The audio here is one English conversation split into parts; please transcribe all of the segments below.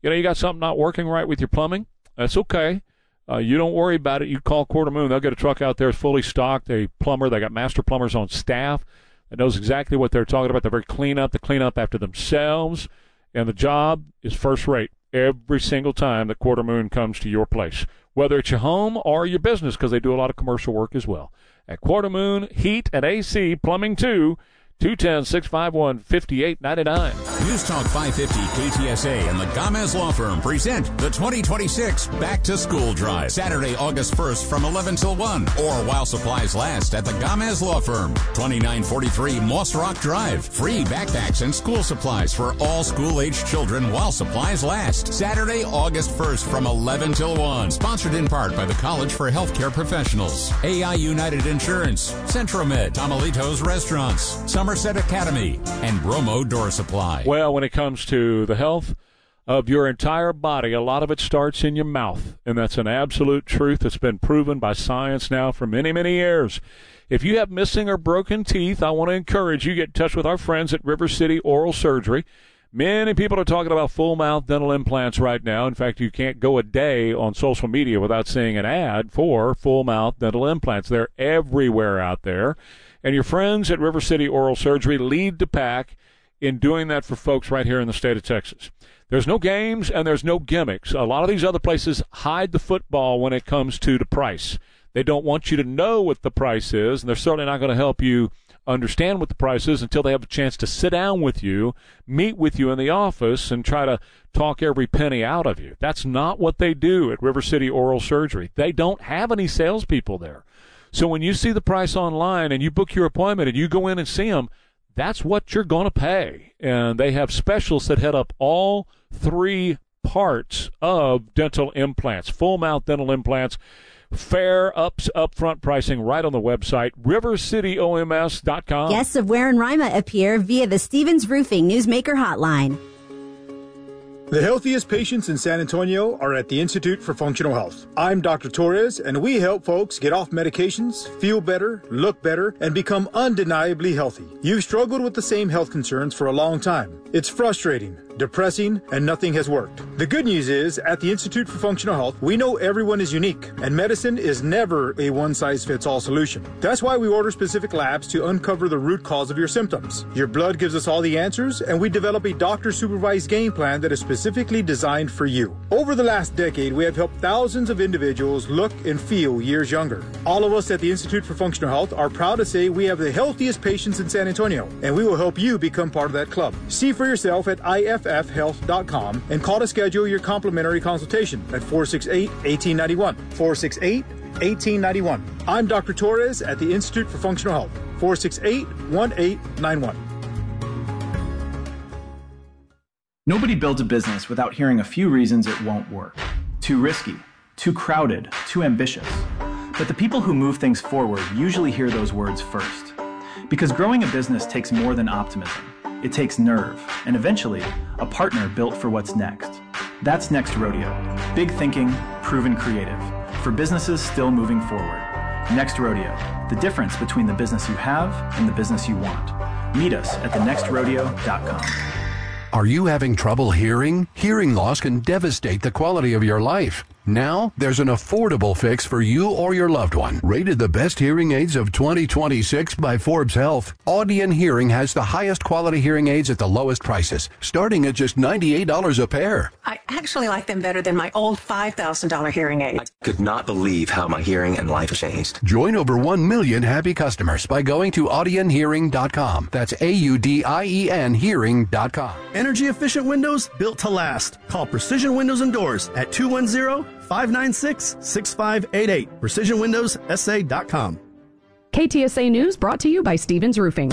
You got something not working right with your plumbing. That's okay. You don't worry about it. You call Quarter Moon. They'll get a truck out there fully stocked, a plumber. They got master plumbers on staff that knows exactly what they're talking about. They're very clean up. They clean up after themselves, and the job is first rate every single time that Quarter Moon comes to your place, whether it's your home or your business, because they do a lot of commercial work as well. At Quarter Moon Heat and AC Plumbing 2, 210-651-5899. News Talk 550 KTSA and the Gomez Law Firm present the 2026 Back to School Drive. Saturday, August 1st from 11 till 1, or while supplies last at the Gomez Law Firm, 2943 Moss Rock Drive. Free backpacks and school supplies for all school-aged children while supplies last. Saturday, August 1st from 11 till 1. Sponsored in part by the College for Healthcare Professionals, AI United Insurance, Centromed, Tamalitos Restaurants, Somerset Academy, and Bromo Door Supply. Well, when it comes to the health of your entire body, a lot of it starts in your mouth, and that's an absolute truth that's been proven by science now for many, many years. If you have missing or broken teeth, I want to encourage you to get in touch with our friends at River City Oral Surgery. Many people are talking about full mouth dental implants right now. In fact, you can't go a day on social media without seeing an ad for full mouth dental implants. They're everywhere out there. And your friends at River City Oral Surgery lead the pack in doing that for folks right here in the state of Texas. There's no games and there's no gimmicks. A lot of these other places hide the football when it comes to the price. They don't want you to know what the price is, and they're certainly not going to help you understand what the price is until they have a chance to sit down with you, meet with you in the office, and try to talk every penny out of you. That's not what they do at River City Oral Surgery. They don't have any salespeople there. So when you see the price online and you book your appointment and you go in and see them, that's what you're going to pay. And they have specialists that head up all three parts of dental implants, full mouth dental implants, fair upfront pricing right on the website, rivercityoms.com. Guests of Ware and Rima appear via the Stevens Roofing Newsmaker Hotline. The healthiest patients in San Antonio are at the Institute for Functional Health. I'm Dr. Torres, and we help folks get off medications, feel better, look better, and become undeniably healthy. You've struggled with the same health concerns for a long time. It's frustrating, depressing, and nothing has worked. The good news is, at the Institute for Functional Health, we know everyone is unique, and medicine is never a one-size-fits-all solution. That's why we order specific labs to uncover the root cause of your symptoms. Your blood gives us all the answers, and we develop a doctor-supervised game plan that is specifically designed for you. Over the last decade, we have helped thousands of individuals look and feel years younger. All of us at the Institute for Functional Health are proud to say we have the healthiest patients in San Antonio, and we will help you become part of that club. See for yourself at iffhealth.com and call to schedule your complimentary consultation at 468-1891. 468-1891. I'm Dr. Torres at the Institute for Functional Health. 468-1891. Nobody builds a business without hearing a few reasons it won't work. Too risky, too crowded, too ambitious. But the people who move things forward usually hear those words first. Because growing a business takes more than optimism. It takes nerve, and eventually, a partner built for what's next. That's Next Rodeo. Big thinking, proven creative. For businesses still moving forward. Next Rodeo. The difference between the business you have and the business you want. Meet us at thenextrodeo.com. Are you having trouble hearing? Hearing loss can devastate the quality of your life. Now, there's an affordable fix for you or your loved one. Rated the best hearing aids of 2026 by Forbes Health, Audion Hearing has the highest quality hearing aids at the lowest prices, starting at just $98 a pair. I actually like them better than my old $5,000 hearing aid. I could not believe how my hearing and life changed. Join over 1 million happy customers by going to audionhearing.com. That's AUDIEN hearing.com. Energy-efficient windows built to last. Call Precision Windows and Doors at 210-596-6588. PrecisionWindowsSA.com. KTSA News brought to you by Stevens Roofing.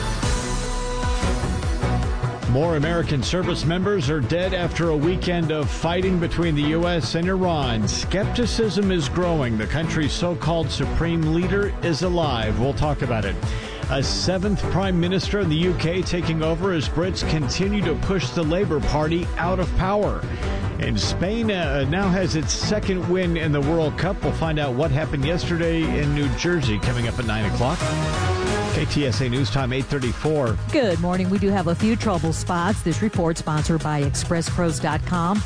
More American service members are dead after a weekend of fighting between the U.S. and Iran. Skepticism is growing. The country's so-called supreme leader is alive. We'll talk about it. A seventh prime minister in the UK taking over as Brits continue to push the Labour Party out of power. And Spain now has its second win in the World Cup. We'll find out what happened yesterday in New Jersey coming up at 9 o'clock. KTSA News Time 8:34. Good morning. We do have a few trouble spots. This report sponsored by ExpressPros.com.